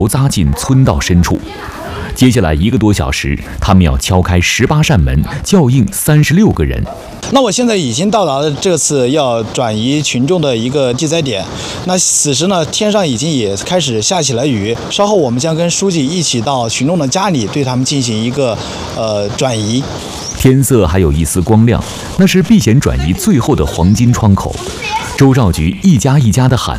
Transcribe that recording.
扎进村道深处。接下来1个多小时，他们要敲开18扇门，校应36个人。 那我现在已经到达了这次要转移群众的一个记载点。那此时呢，天上已经也开始下起了雨。稍后我们将跟书记一起到群众的家里，对他们进行一个转移。 天色还有一丝光亮，那是避险转移最后的黄金窗口。周少菊一家一家地喊：“